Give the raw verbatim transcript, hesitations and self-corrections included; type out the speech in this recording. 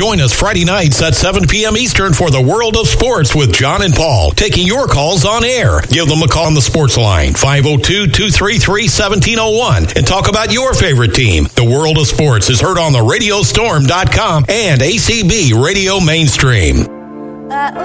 Join us Friday nights at seven p.m. Eastern for the World of Sports with John and Paul, taking your calls on air. Give them a call on the sports line, five oh two, two three three, one seven oh one, and talk about your favorite team. The World of Sports is heard on the radio storm dot com and A C B Radio Mainstream.